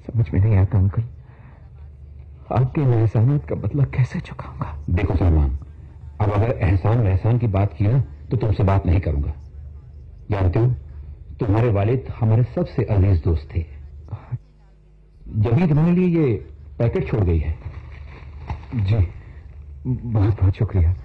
समझ में नहीं आता अंकल, आपके इन एहसानात का बदला कैसे चुकाऊंगा? देखो सलमान, अब अगर एहसान वहसान की बात की ना तो तुमसे बात नहीं करूंगा। जानते हो, तुम्हारे वालिद हमारे सबसे अजीज दोस्त थे। जबीद मेरे लिए ये पैकेट छोड़ गई है। जी, बहुत बहुत शुक्रिया।